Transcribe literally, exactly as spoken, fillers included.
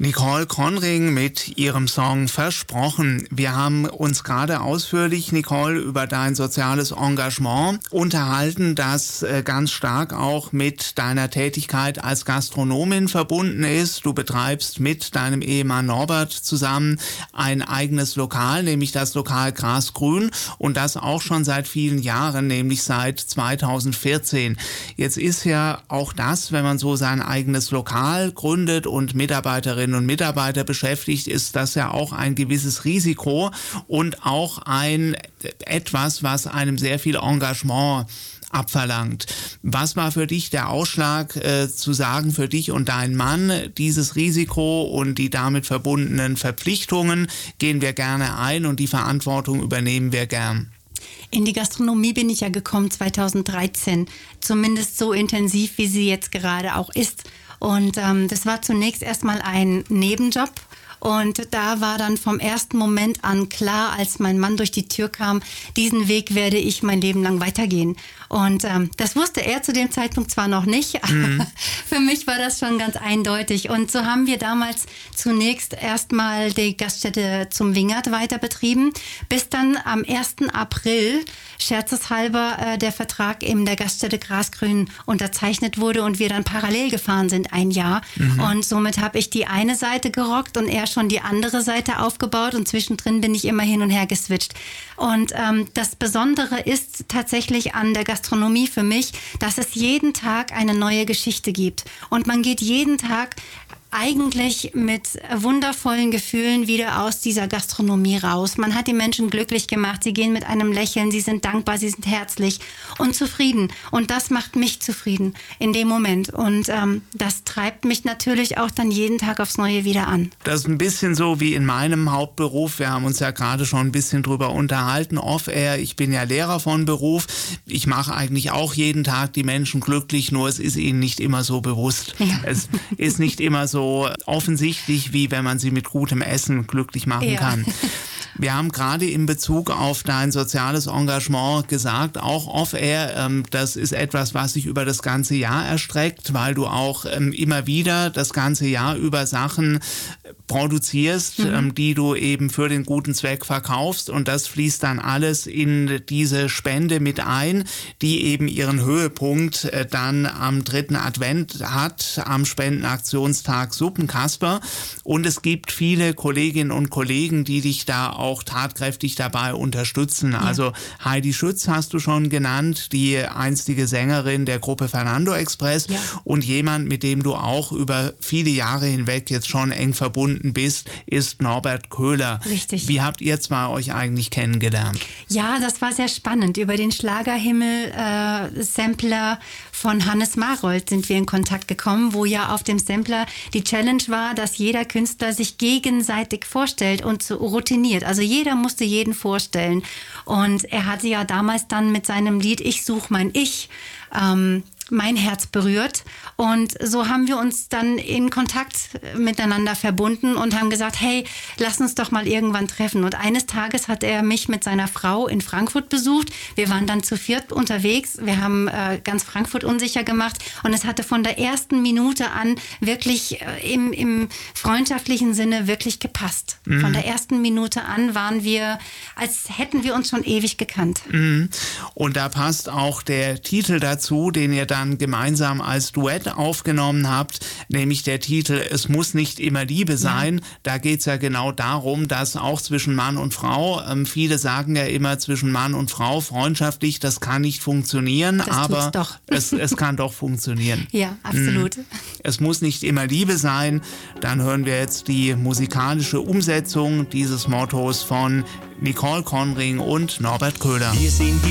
Nicole Conring mit ihrem Song Versprochen. Wir haben uns gerade ausführlich, Nicole, über dein soziales Engagement unterhalten, das ganz stark auch mit deiner Tätigkeit als Gastronomin verbunden ist. Du betreibst mit deinem Ehemann Norbert zusammen ein eigenes Lokal, nämlich das Lokal Grasgrün, und das auch schon seit vielen Jahren, nämlich seit zweitausendvierzehn. Jetzt ist ja auch das, wenn man so sein eigenes Lokal gründet und Mitarbeiterinnen und Mitarbeiter beschäftigt, ist das ja auch ein gewisses Risiko und auch ein etwas, was einem sehr viel Engagement abverlangt. Was war für dich der Ausschlag, äh, zu sagen, für dich und deinen Mann, dieses Risiko und die damit verbundenen Verpflichtungen gehen wir gerne ein und die Verantwortung übernehmen wir gern? In die Gastronomie bin ich ja gekommen zweitausenddreizehn, zumindest so intensiv, wie sie jetzt gerade auch ist. Und ähm, das war zunächst erstmal ein Nebenjob. Und da war dann vom ersten Moment an klar, als mein Mann durch die Tür kam, diesen Weg werde ich mein Leben lang weitergehen. Und ähm, das wusste er zu dem Zeitpunkt zwar noch nicht, aber mhm. für mich war das schon ganz eindeutig. Und so haben wir damals zunächst erstmal die Gaststätte zum Wingert weiter betrieben, bis dann am ersten April scherzeshalber äh, der Vertrag in der Gaststätte Grasgrün unterzeichnet wurde und wir dann parallel gefahren sind ein Jahr. Mhm. Und somit habe ich die eine Seite gerockt und er schon die andere Seite aufgebaut und zwischendrin bin ich immer hin und her geswitcht. Und ähm, das Besondere ist tatsächlich an der Gastronomie für mich, dass es jeden Tag eine neue Geschichte gibt. Und man geht jeden Tag eigentlich mit wundervollen Gefühlen wieder aus dieser Gastronomie raus. Man hat die Menschen glücklich gemacht, sie gehen mit einem Lächeln, sie sind dankbar, sie sind herzlich und zufrieden. Und das macht mich zufrieden in dem Moment. Und ähm, das treibt mich natürlich auch dann jeden Tag aufs Neue wieder an. Das ist ein bisschen so wie in meinem Hauptberuf. Wir haben uns ja gerade schon ein bisschen drüber unterhalten, off-air. Ich bin ja Lehrer von Beruf. Ich mache eigentlich auch jeden Tag die Menschen glücklich, nur es ist ihnen nicht immer so bewusst. Ja. Es ist nicht immer so offensichtlich, wie wenn man sie mit gutem Essen glücklich machen ja. kann. Wir haben gerade in Bezug auf dein soziales Engagement gesagt, auch off-air, ähm, das ist etwas, was sich über das ganze Jahr erstreckt, weil du auch ähm, immer wieder das ganze Jahr über Sachen produzierst, mhm. ähm, die du eben für den guten Zweck verkaufst, und das fließt dann alles in diese Spende mit ein, die eben ihren Höhepunkt äh, dann am dritten Advent hat, am Spendenaktionstag Suppenkasper, und es gibt viele Kolleginnen und Kollegen, die dich da auch tatkräftig dabei unterstützen. Ja. Also Heidi Schütz hast du schon genannt, die einstige Sängerin der Gruppe Fernando Express, ja. und jemand, mit dem du auch über viele Jahre hinweg jetzt schon eng verbunden bist, ist Norbert Köhler. Richtig. Wie habt ihr zwei euch eigentlich kennengelernt? Ja, das war sehr spannend. Über den Schlagerhimmel-Sampler äh, von Hannes Marold sind wir in Kontakt gekommen, wo ja auf dem Sampler die Challenge war, dass jeder Künstler sich gegenseitig vorstellt und so routiniert. Also jeder musste jeden vorstellen. Und er hatte ja damals dann mit seinem Lied Ich such mein Ich ähm, mein Herz berührt. Und so haben wir uns dann in Kontakt miteinander verbunden und haben gesagt, hey, lass uns doch mal irgendwann treffen. Und eines Tages hat er mich mit seiner Frau in Frankfurt besucht. Wir waren dann zu viert unterwegs. Wir haben äh, ganz Frankfurt unsicher gemacht. Und es hatte von der ersten Minute an wirklich äh, im, im freundschaftlichen Sinne wirklich gepasst. Mhm. Von der ersten Minute an waren wir, als hätten wir uns schon ewig gekannt. Mhm. Und da passt auch der Titel dazu, den ihr dann gemeinsam als Duett aufgenommen habt, nämlich der Titel Es muss nicht immer Liebe sein. Ja. Da geht es ja genau darum, dass auch zwischen Mann und Frau, ähm, viele sagen ja immer zwischen Mann und Frau freundschaftlich, das kann nicht funktionieren, das aber doch. es, es kann doch funktionieren. Ja, absolut. Es muss nicht immer Liebe sein. Dann hören wir jetzt die musikalische Umsetzung dieses Mottos von Nicole Conring und Norbert Köhler. Wir sind